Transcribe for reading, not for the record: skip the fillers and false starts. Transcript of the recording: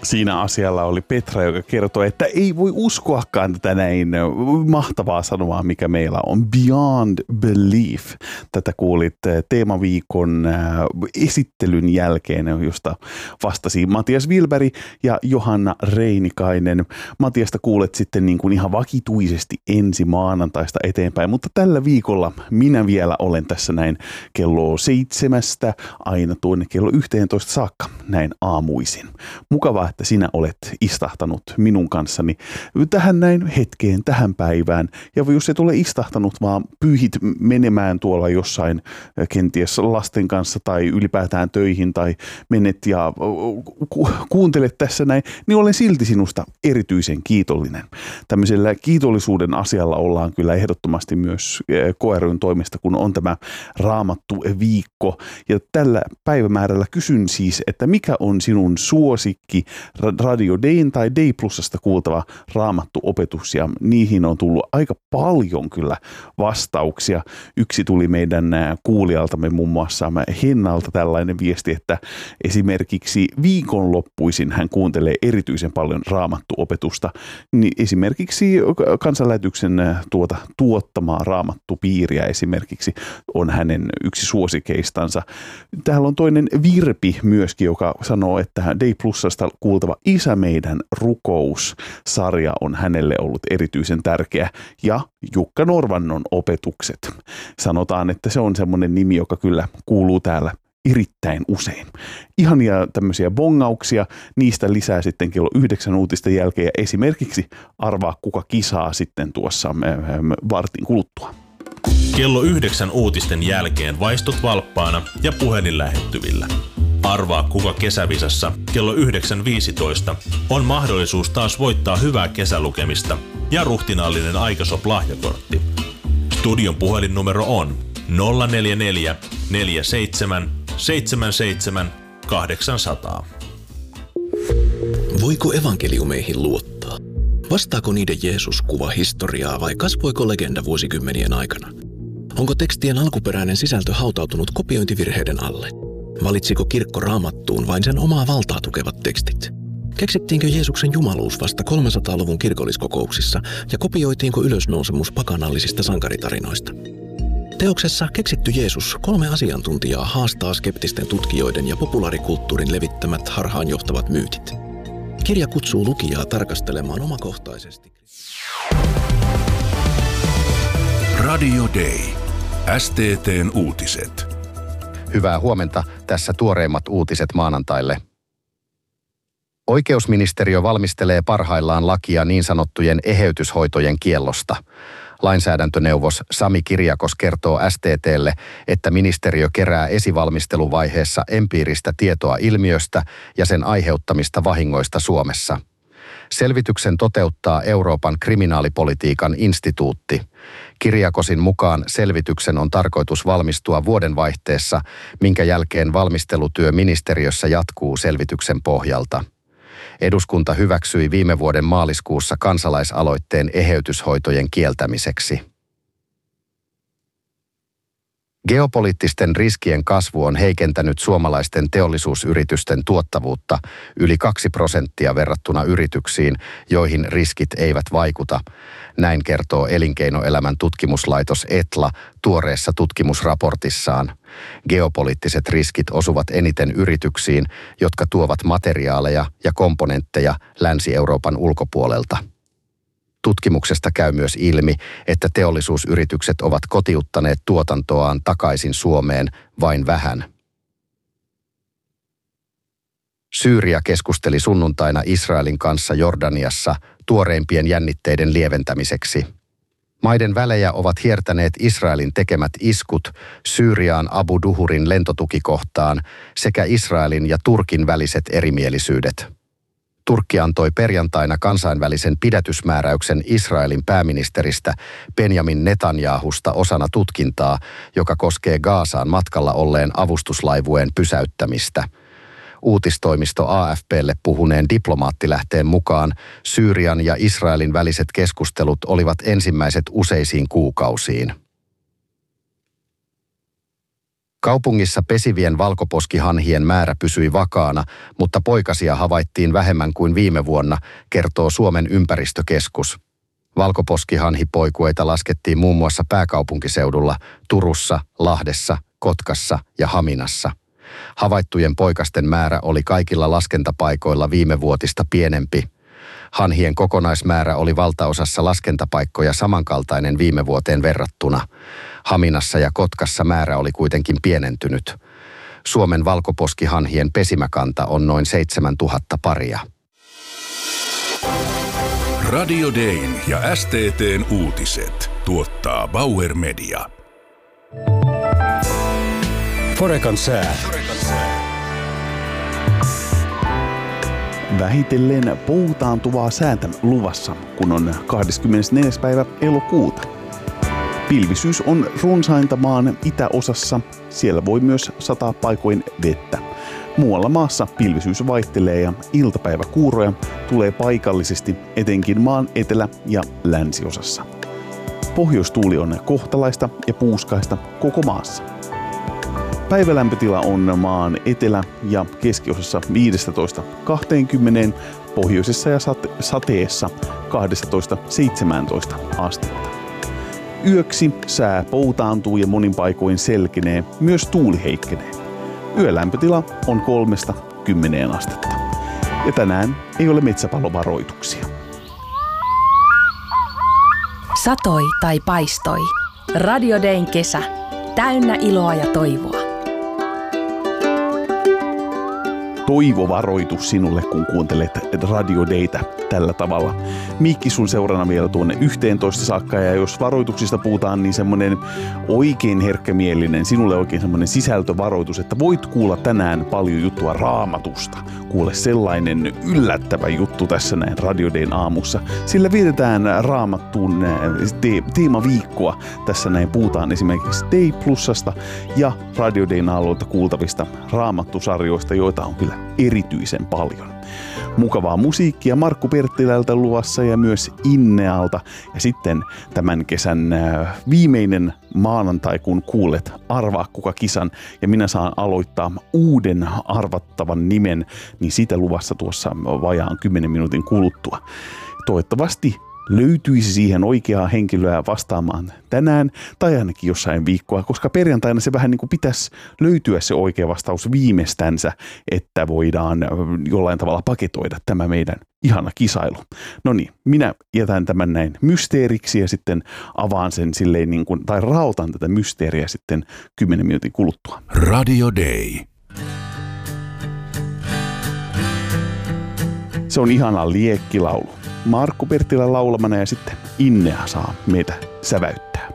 Siinä asialla oli Petra, joka kertoi, että ei voi uskoakaan tätä näin mahtavaa sanomaa, mikä meillä on. Beyond Belief. Tätä kuulit teemaviikon esittelyn jälkeen, josta vastasi Matias Wilberg ja Johanna Reinikainen. Matiasta kuulet sitten niin kuin ihan vakituisesti ensi maanantaista eteenpäin, mutta tällä viikolla minä vielä olen tässä näin kello 7 aina tuonne kello 11 saakka näin aamuisin. Mukavaa, että sinä olet istahtanut minun kanssani tähän näin hetkeen, tähän päivään. Ja jos et ole istahtanut, vaan pyyhit menemään tuolla jossain kenties lasten kanssa tai ylipäätään töihin tai menet ja kuuntelet tässä näin, niin olen silti sinusta erityisen kiitollinen. Tämmöisellä kiitollisuuden asialla ollaan kyllä ehdottomasti myös KRY:n toimesta, kun on tämä Raamattu viikko. Ja tällä päivämäärällä kysyn siis, että mikä on sinun suosikki Radio Dayn tai Day Plusasta kuultava Raamattu-opetus, ja niihin on tullut aika paljon kyllä vastauksia. Yksi tuli meidän kuulijaltamme muun muassa Hennalta tällainen viesti, että esimerkiksi viikonloppuisin hän kuuntelee erityisen paljon Raamattu-opetusta, niin esimerkiksi Kansanlähetyksen tuottamaa Raamattupiiriä esimerkiksi on hänen yksi suosikeistansa. Täällä on toinen Virpi myöskin, joka sanoo, että Day Plusasta kuultava Isä meidän rukous-sarja on hänelle ollut erityisen tärkeä, ja Jukka Norvannon opetukset. Sanotaan, että se on semmoinen nimi, joka kyllä kuuluu täällä erittäin usein. Ihania tämmöisiä bongauksia, niistä lisää sitten kello 9 uutisten jälkeen, ja esimerkiksi arvaa kuka kisaa sitten tuossa vartin kuluttua. Kello 9 uutisten jälkeen vaistut valppaana ja puhelin lähettyvillä. Arvaa kuka kesävisassa kello 9.15 on mahdollisuus taas voittaa hyvää kesälukemista ja ruhtinaallinen Aikasop-lahjakortti. Studion puhelinnumero on 044 47 77 800. Voiko evankeliumeihin luottaa? Vastaako niiden Jeesus kuva historiaa vai kasvoiko legenda vuosikymmenien aikana? Onko tekstien alkuperäinen sisältö hautautunut kopiointivirheiden alle? Valitsiko kirkko Raamattuun vain sen omaa valtaa tukevat tekstit? Keksittiinkö Jeesuksen jumaluus vasta 300-luvun kirkolliskokouksissa ja kopioitiinko ylösnousemus pakanallisista sankaritarinoista? Teoksessa Keksitty Jeesus 3 asiantuntijaa haastaa skeptisten tutkijoiden ja populaarikulttuurin levittämät harhaanjohtavat myytit. Kirja kutsuu lukijaa tarkastelemaan omakohtaisesti. Radio Day. STT:n uutiset. Hyvää huomenta. Tässä tuoreimmat uutiset maanantaille. Oikeusministeriö valmistelee parhaillaan lakia niin sanottujen eheytyshoitojen kiellosta. Lainsäädäntöneuvos Sami Kirjakos kertoo STT:lle, että ministeriö kerää esivalmisteluvaiheessa empiiristä tietoa ilmiöstä ja sen aiheuttamista vahingoista Suomessa. Selvityksen toteuttaa Euroopan kriminaalipolitiikan instituutti. Kirjakosin mukaan selvityksen on tarkoitus valmistua vuodenvaihteessa, minkä jälkeen valmistelutyö ministeriössä jatkuu selvityksen pohjalta. Eduskunta hyväksyi viime vuoden maaliskuussa kansalaisaloitteen eheytyshoitojen kieltämiseksi. Geopoliittisten riskien kasvu on heikentänyt suomalaisten teollisuusyritysten tuottavuutta yli 2% verrattuna yrityksiin, joihin riskit eivät vaikuta. Näin kertoo Elinkeinoelämän tutkimuslaitos ETLA tuoreessa tutkimusraportissaan. Geopoliittiset riskit osuvat eniten yrityksiin, jotka tuovat materiaaleja ja komponentteja Länsi-Euroopan ulkopuolelta. Tutkimuksesta käy myös ilmi, että teollisuusyritykset ovat kotiuttaneet tuotantoaan takaisin Suomeen vain vähän. Syyria keskusteli sunnuntaina Israelin kanssa Jordaniassa tuoreimpien jännitteiden lieventämiseksi. Maiden välejä ovat hiertäneet Israelin tekemät iskut Syyriaan Abu Duhurin lentotukikohtaan sekä Israelin ja Turkin väliset erimielisyydet. Turkki antoi perjantaina kansainvälisen pidätysmääräyksen Israelin pääministeristä Benjamin Netanyahusta osana tutkintaa, joka koskee Gazaan matkalla olleen avustuslaivueen pysäyttämistä. Uutistoimisto AFP:lle puhuneen diplomaattilähteen mukaan Syyrian ja Israelin väliset keskustelut olivat ensimmäiset useisiin kuukausiin. Kaupungissa pesivien valkoposkihanhien määrä pysyi vakaana, mutta poikasia havaittiin vähemmän kuin viime vuonna, kertoo Suomen ympäristökeskus. Valkoposkihanhipoikueita laskettiin muun muassa pääkaupunkiseudulla, Turussa, Lahdessa, Kotkassa ja Haminassa. Havaittujen poikasten määrä oli kaikilla laskentapaikoilla viime vuotista pienempi. Hanhien kokonaismäärä oli valtaosassa laskentapaikkoja samankaltainen viime vuoteen verrattuna. Haminassa ja Kotkassa määrä oli kuitenkin pienentynyt. Suomen valkoposkihanhien pesimäkanta on noin 7000 paria. Radio Dayn ja STT:n uutiset tuottaa Bauer Media. Forekan sää. Vähitellen poutaantuvaa säätä luvassa, kun on 24. päivä elokuuta. Pilvisyys on runsainta maan itäosassa, siellä voi myös sataa paikoin vettä. Muualla maassa pilvisyys vaihtelee ja iltapäiväkuuroja tulee paikallisesti etenkin maan etelä- ja länsiosassa. Pohjoistuuli on kohtalaista ja puuskaista koko maassa. Päivälämpötila on maan etelä- ja keskiosassa 15-20, pohjoisessa ja sateessa 12-17 astetta. Yöksi sää poutaantuu ja monin paikoin selkenee, myös tuuli heikkenee. Yölämpötila on 3-10 astetta. Ja tänään ei ole metsäpalovaroituksia. Satoi tai paistoi. Radio Dayn kesä. Täynnä iloa ja toivoa. Toivovaroitus sinulle, kun kuuntelet Radio Daytä tällä tavalla. Mikki sun seurana vielä tuonne 11 saakka, ja jos varoituksista puhutaan, niin semmoinen oikein herkkämielinen, sinulle oikein semmoinen sisältövaroitus, että voit kuulla tänään paljon juttua Raamatusta. Kuule sellainen yllättävä juttu tässä näin Radio Dayn aamussa. Sillä vietetään Raamattuun teemaviikkoa. Tässä näin puhutaan esimerkiksi Day Plusasta ja Radio Dayn alueelta kuultavista Raamattusarjoista, joita on kyllä erityisen paljon. Mukavaa musiikkia Markku Perttilältä luvassa ja myös Innealta. Ja sitten tämän kesän viimeinen maanantai, kun kuulet Arvaa kuka kisan ja minä saan aloittaa uuden arvattavan nimen, niin sitä luvassa tuossa vajaan 10 minuutin kuluttua. Toivottavasti löytyisi siihen oikeaa henkilöä vastaamaan tänään tai ainakin jossain viikkoa, koska perjantaina se vähän niin kuin pitäisi löytyä se oikea vastaus viimeistänsä, että voidaan jollain tavalla paketoida tämä meidän ihana kisailu. No niin, minä jätän tämän näin mysteeriksi ja sitten avaan sen silleen niin kuin, tai raotan tätä mysteeriä sitten 10 minuutin kuluttua. Radio Day. Se on ihana liekkilaulu. Markku Perttilän laulamana ja sitten Innea saa meitä säväyttää.